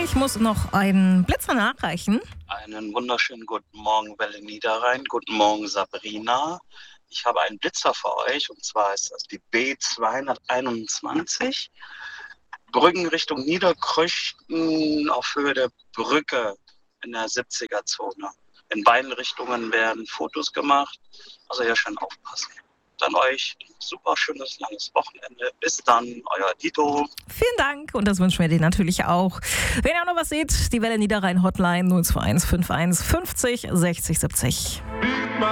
ich muss noch einen Blitzer nachreichen. Einen wunderschönen guten Morgen, Welle Niederrhein. Guten Morgen, Sabrina. Ich habe einen Blitzer für euch, und zwar ist das die B221. Brücken Richtung Niederkröchten auf Höhe der Brücke in der 70er-Zone. In beiden Richtungen werden Fotos gemacht, also hier schön aufpassen. Dann euch ein super schönes, langes Wochenende. Bis dann, euer Dito. Vielen Dank und das wünschen wir dir natürlich auch. Wenn ihr auch noch was seht, die Welle Niederrhein Hotline 021 51 50 60 70.